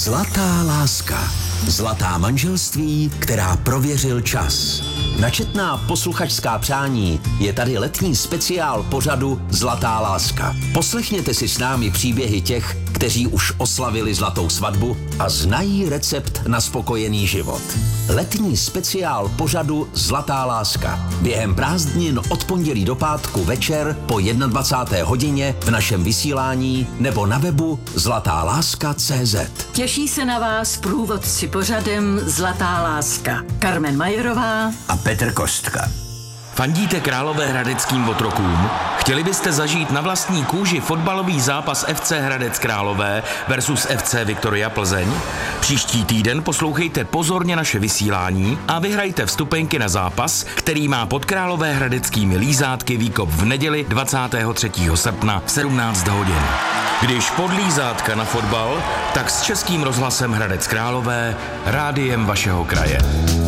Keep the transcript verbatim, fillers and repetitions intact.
Zlatá láska. Zlatá manželství, která prověřil čas. Načetná posluchačská přání je tady letní speciál pořadu Zlatá láska. Poslechněte si s námi příběhy těch, kteří už oslavili zlatou svatbu a znají recept na spokojený život. Letní speciál pořadu Zlatá láska. Během prázdnin od pondělí do pátku večer po dvacáté jedné hodině v našem vysílání nebo na webu zlatá láska tečka cé zet. Těší se na vás průvodci pořadem Zlatá láska. Karmen Majerová a Petr Kostka. Fandíte královéhradeckým otrokům? Chtěli byste zažít na vlastní kůži fotbalový zápas F C Hradec Králové versus F C Viktoria Plzeň? Příští týden poslouchejte pozorně naše vysílání a vyhrajte vstupenky na zápas, který má pod královéhradeckými lízátky výkop v neděli dvacátého třetího srpna v sedmnáct hodin. Když pod lízátka na fotbal, tak s Českým rozhlasem Hradec Králové, rádiem vašeho kraje.